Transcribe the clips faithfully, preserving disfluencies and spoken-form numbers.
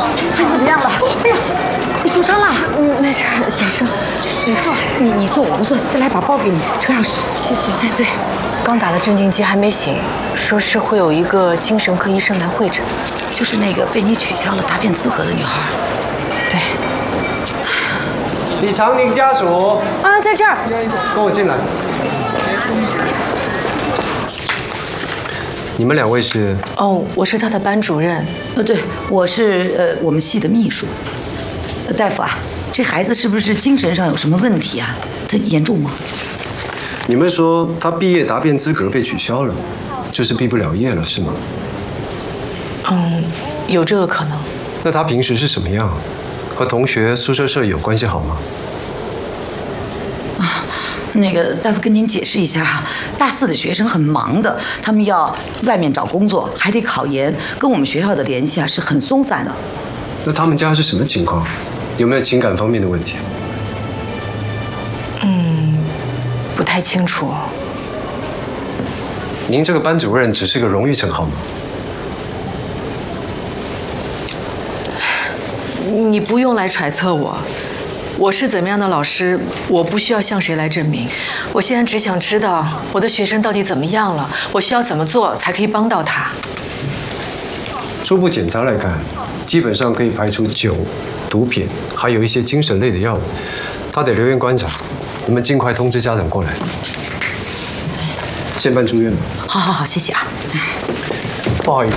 你怎么样了？哎呀，你受伤了？ 嗯，没事，先生， 你坐，你你坐，我不坐。再来把包给你，车钥匙。 谢谢。对对，刚打了镇静剂还没醒，说是会有一个精神科医生来会诊， 就是那个被你取消了答辩资格的女孩。 对。 李长宁家属啊，在这儿。 跟我进来。你们两位是？ 哦，我是他的班主任。 呃，对，我是呃我们系的秘书。呃，大夫啊，这孩子是不是精神上有什么问题啊？他严重吗？ 你们说他毕业答辩资格被取消了，就是毕不了业了，是吗？ 嗯，有这个可能。 那他平时是什么样？和同学、宿舍舍友关系好吗？ 啊，那个大夫跟您解释一下啊，大四的学生很忙的，他们要外面找工作，还得考研，跟我们学校的联系啊是很松散的。 那他们家是什么情况？有没有情感方面的问题？ 嗯，不太清楚。 您这个班主任只是个荣誉称号吗？ 你不用来揣测我，我是怎么样的老师，我不需要向谁来证明。我现在只想知道我的学生到底怎么样了，我需要怎么做才可以帮到他。 初步检查来看，基本上可以排除酒、毒品，还有一些精神类的药物。他得留院观察，你们尽快通知家长过来。现办住院吧。 好好好，谢谢啊。 不好意思，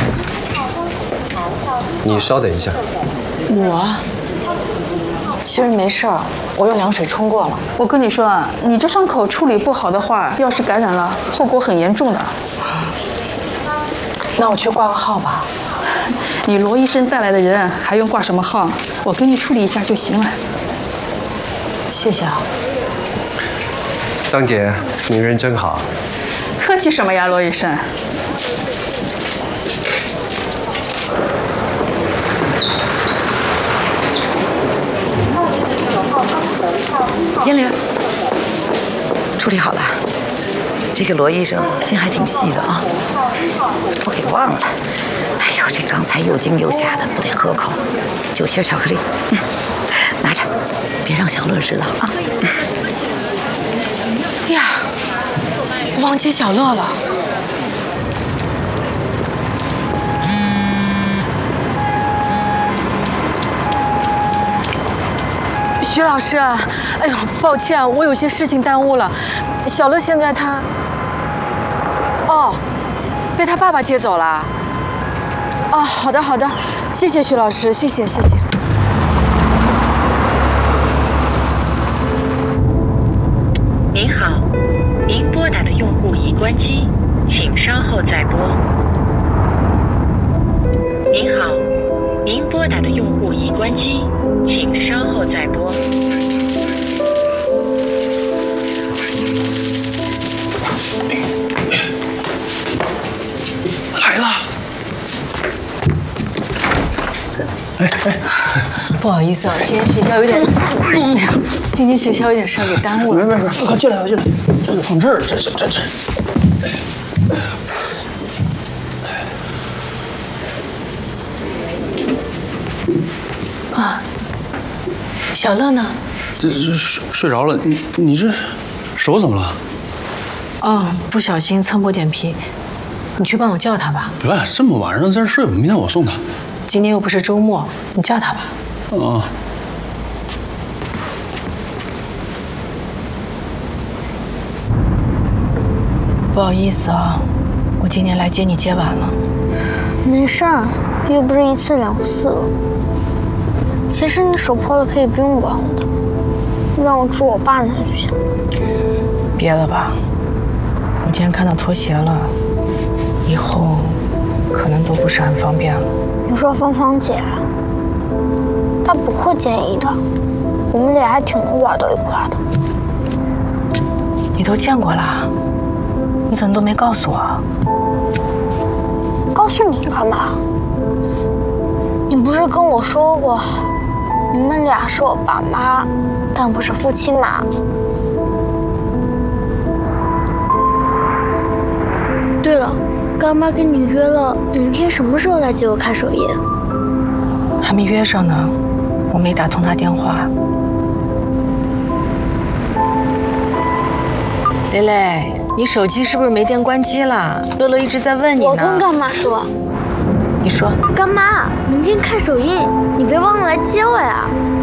你稍等一下。 我其实没事儿，我用凉水冲过了。 我跟你说啊，你这伤口处理不好的话，要是感染了，后果很严重的。 那我去挂个号吧。 你罗医生带来的人还用挂什么号？我给你处理一下就行了。 谢谢啊。 张姐，你人真好。 客气什么呀，罗医生。 燕玲，处理好了。这个罗医生心还挺细的啊，我给忘了。哎呦，这刚才又惊又吓的，不得喝口酒心巧克力。嗯，拿着，别让小乐知道啊。 哎呀，忘记小乐了。徐老师，哎呦，抱歉，我有些事情耽误了。小乐现在他……哦，被他爸爸接走了。哦，好的好的，谢谢徐老师，谢谢谢谢。 您好，您拨打的用户已关机，请稍后再拨。您好，您拨打的用户已关机，请稍后再拨。 来了。哎哎， 不好意思啊，今天学校有点……嗯，今天学校有点事儿给耽误了。 没没没，快进来，快进来，这个放这儿，这是这这。 啊，小乐呢？ 这这睡睡着了。你你这手怎么了？ 哦，不小心蹭破点皮，你去帮我叫他吧。 不用，这么晚上在这睡吧，明天我送他。 今天又不是周末，你叫他吧。 啊。 不好意思啊，我今天来接你接晚了。 没事儿，又不是一次两次了。其实你手破了可以不用管我的，让我住我爸那就行。 别了吧，我今天看到拖鞋了，以后可能都不是很方便了。 你说芳芳姐，她不会介意的，我们俩还挺能玩到一块的。 你都见过了，你怎么都没告诉我？ 告诉你干嘛？你不是跟我说过，你们俩是我爸妈，但不是夫妻嘛？对了，干妈跟你约了明天什么时候来接我看首映？ 还没约上呢，我没打通他电话。蕾蕾，你手机是不是没电关机了？乐乐一直在问你呢。 我跟干妈说。 你说。 干妈，明天看首映，你别忘了来接我呀。